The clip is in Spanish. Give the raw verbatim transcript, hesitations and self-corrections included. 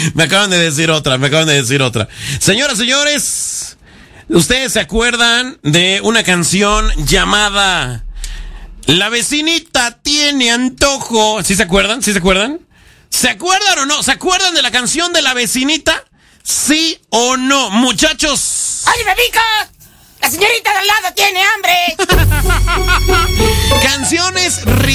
Me acaban de decir otra, me acaban de decir otra. Señoras, señores, ¿ustedes se acuerdan de una canción llamada La vecinita tiene antojo? ¿Sí se acuerdan? ¿Sí se acuerdan? ¿Se acuerdan o no? ¿Se acuerdan de la canción de La vecinita? ¿Sí o no? Muchachos. ¡Oye, Bebico! ¡La señorita de al lado tiene hambre! Canciones